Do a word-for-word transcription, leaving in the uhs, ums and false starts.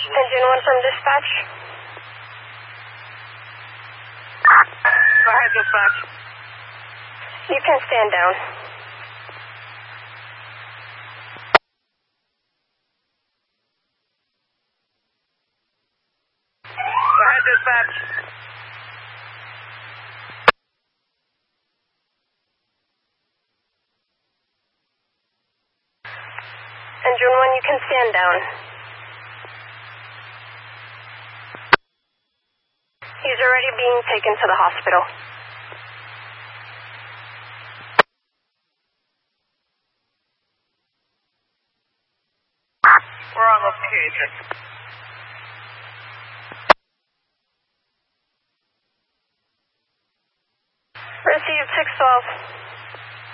Engine one from dispatch. Go ahead, dispatch. You can stand down. Go ahead, dispatch. Engine one, you can stand down. He's already being taken to the hospital. We're on location. Received six twelve.